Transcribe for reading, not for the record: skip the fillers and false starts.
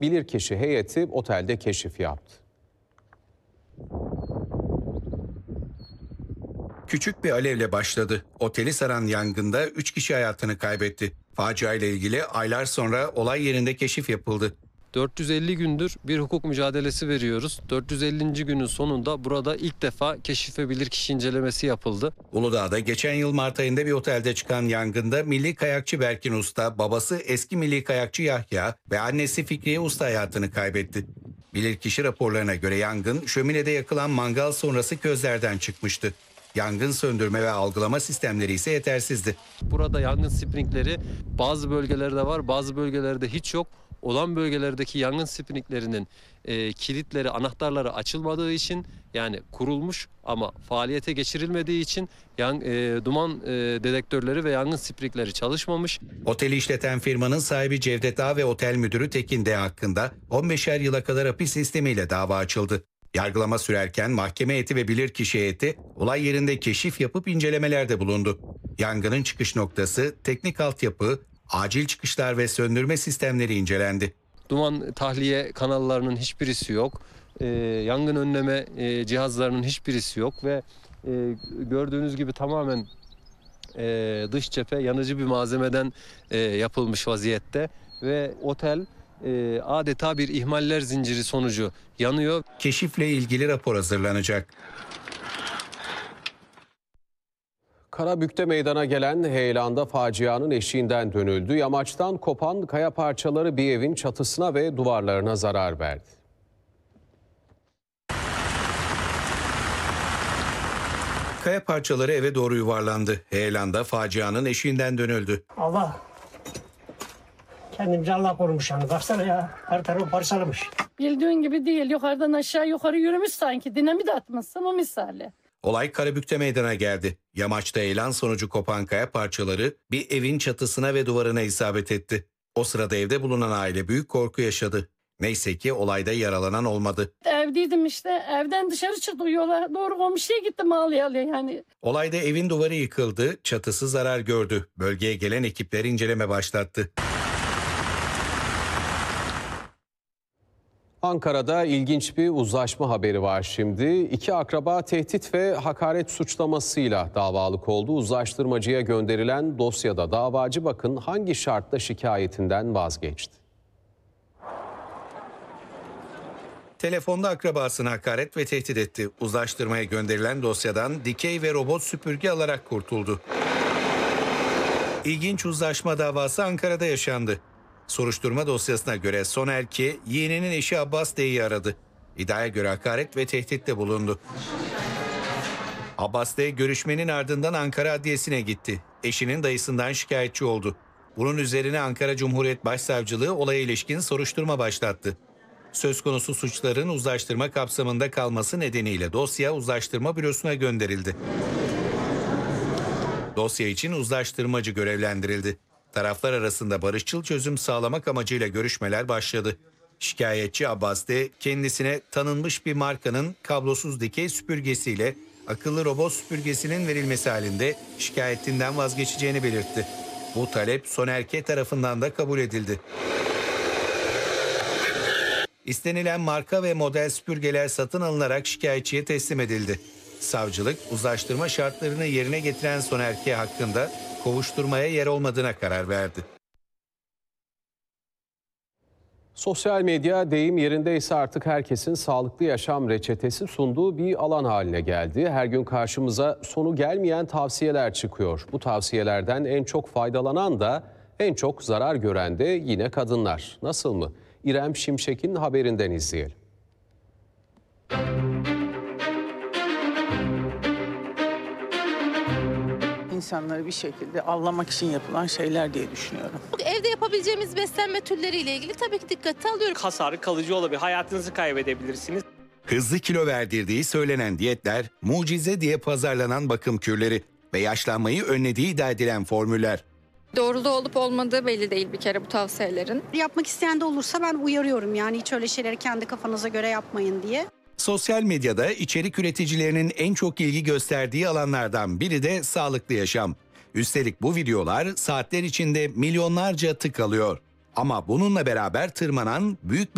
Bilirkişi heyeti otelde keşif yaptı. Küçük bir alevle başladı. Oteli saran yangında 3 kişi hayatını kaybetti. Facia ile ilgili aylar sonra olay yerinde keşif yapıldı. 450 gündür bir hukuk mücadelesi veriyoruz. 450. günün sonunda burada ilk defa keşif ve bilirkişi incelemesi yapıldı. Uludağ'da geçen yıl Mart ayında bir otelde çıkan yangında milli kayakçı Berkin Usta, babası eski milli kayakçı Yahya ve annesi Fikriye Usta hayatını kaybetti. Bilirkişi raporlarına göre yangın şöminede yakılan mangal sonrası közlerden çıkmıştı. Yangın söndürme ve algılama sistemleri ise yetersizdi. Burada yangın sprinkleri bazı bölgelerde var, bazı bölgelerde hiç yok. Olan bölgelerdeki yangın sprinklerinin kilitleri, anahtarları açılmadığı için, yani kurulmuş ama faaliyete geçirilmediği için duman dedektörleri ve yangın sprinkleri çalışmamış. Oteli işleten firmanın sahibi Cevdet Ağ ve otel müdürü Tekin D hakkında 15'er yıla kadar hapis istemiyle dava açıldı. Yargılama sürerken mahkeme heyeti ve bilirkişi heyeti olay yerinde keşif yapıp incelemelerde bulundu. Yangının çıkış noktası, teknik altyapı, acil çıkışlar ve söndürme sistemleri incelendi. Duman tahliye kanallarının hiçbirisi yok. Yangın önleme cihazlarının hiçbirisi yok ve gördüğünüz gibi tamamen dış cephe yanıcı bir malzemeden yapılmış vaziyette ve otel adeta bir ihmaller zinciri sonucu yanıyor. Keşifle ilgili rapor hazırlanacak. Karabük'te meydana gelen heyelanda facianın eşiğinden dönüldü. Yamaçtan kopan kaya parçaları bir evin çatısına ve duvarlarına zarar verdi. Kaya parçaları eve doğru yuvarlandı. Heyelanda facianın eşiğinden dönüldü. Allah kendimce Allah korumuş yani. Baksana ya, her tarafı parçalamış. Bildiğin gibi değil. Yukarıdan aşağı yukarı yürümüş sanki. Dinamit atmışsın o misali. Olay Karabük'te meydana geldi. Yamaçta heyelan sonucu kopan kaya parçaları bir evin çatısına ve duvarına isabet etti. O sırada evde bulunan aile büyük korku yaşadı. Neyse ki olayda yaralanan olmadı. Evdeydim işte. Evden dışarı çıktık yola. Doğru komşuya gittim ağlaya yani. Olayda evin duvarı yıkıldı, çatısı zarar gördü. Bölgeye gelen ekipler inceleme başlattı. Ankara'da ilginç bir uzlaşma haberi var şimdi. İki akraba tehdit ve hakaret suçlamasıyla davalık oldu. Uzlaştırmacıya gönderilen dosyada davacı bakın hangi şartla şikayetinden vazgeçti. Telefonda akrabasına hakaret ve tehdit etti. Uzlaştırmaya gönderilen dosyadan dikey ve robot süpürge alarak kurtuldu. İlginç uzlaşma davası Ankara'da yaşandı. Soruşturma dosyasına göre Soner K. yeğeninin eşi Abbas D.'yi aradı. İddiaya göre hakaret ve tehditte bulundu. Abbas D. görüşmenin ardından Ankara Adliyesi'ne gitti. Eşinin dayısından şikayetçi oldu. Bunun üzerine Ankara Cumhuriyet Başsavcılığı olaya ilişkin soruşturma başlattı. Söz konusu suçların uzlaştırma kapsamında kalması nedeniyle dosya uzlaştırma bürosuna gönderildi. Dosya için uzlaştırmacı görevlendirildi. Taraflar arasında barışçıl çözüm sağlamak amacıyla görüşmeler başladı. Şikayetçi Abbas D. kendisine tanınmış bir markanın kablosuz dikey süpürgesiyle akıllı robot süpürgesinin verilmesi halinde şikayetinden vazgeçeceğini belirtti. Bu talep Soner K. tarafından da kabul edildi. İstenilen marka ve model süpürgeler satın alınarak şikayetçiye teslim edildi. Savcılık uzlaştırma şartlarını yerine getiren Soner K. hakkında kovuşturmaya yer olmadığına karar verdi. Sosyal medya deyim yerindeyse artık herkesin sağlıklı yaşam reçetesi sunduğu bir alan haline geldi. Her gün karşımıza sonu gelmeyen tavsiyeler çıkıyor. Bu tavsiyelerden en çok faydalanan da en çok zarar gören de yine kadınlar. Nasıl mı? İrem Şimşek'in haberinden izleyelim. İnsanları bir şekilde avlamak için yapılan şeyler diye düşünüyorum. Evde yapabileceğimiz beslenme türleriyle ilgili tabii ki dikkate alıyorum. Kas ağrı kalıcı olabilir, hayatınızı kaybedebilirsiniz. Hızlı kilo verdirdiği söylenen diyetler, mucize diye pazarlanan bakım kürleri ve yaşlanmayı önlediği iddia edilen formüller. Doğruluğu olup olmadığı belli değil bir kere bu tavsiyelerin. Yapmak isteyen de olursa ben uyarıyorum yani hiç öyle şeyleri kendi kafanıza göre yapmayın diye. Sosyal medyada içerik üreticilerinin en çok ilgi gösterdiği alanlardan biri de sağlıklı yaşam. Üstelik bu videolar saatler içinde milyonlarca tık alıyor. Ama bununla beraber tırmanan büyük bir